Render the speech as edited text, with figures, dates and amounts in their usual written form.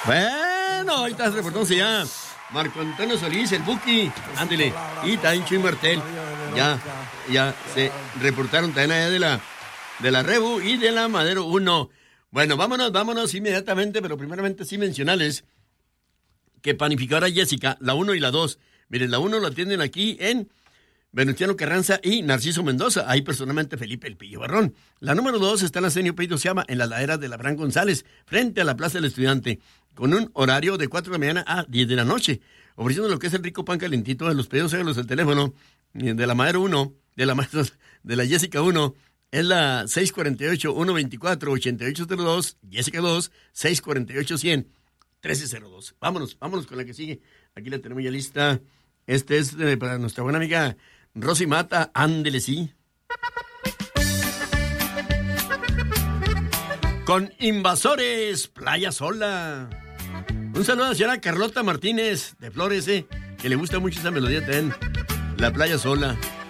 Bueno, ahorita reportándose ya Marco Antonio Solís, el Buki, ándele, y también Chuy Martel. Ya se reportaron también allá de la Rebu y de la Madero 1. Bueno, vámonos inmediatamente, pero primeramente sí mencionarles que Panificadora Jessica, la 1 y la 2. Miren, la 1 la atienden aquí en Venustiano Carranza y Narciso Mendoza. Ahí personalmente Felipe El Pillo Barrón. La número 2 está en la Senio Pedro Seama, en la ladera de la Abraham González, frente a la Plaza del Estudiante, con un horario de 4 de la mañana a 10 de la noche, ofreciendo lo que es el rico pan calentito. De los pedidos, háganlos al teléfono de la Madero 1, de la Jessica 1, es la 648-124-8802, Jessica 2, 648-100-1302. Vámonos con la que sigue. Aquí la tenemos ya lista. Este es para nuestra buena amiga Rosy Mata, ándele sí. Con Invasores, Playa Sola. Un saludo a la señora Carlota Martínez de Flores, que le gusta mucho esa melodía también. La Playa Sola.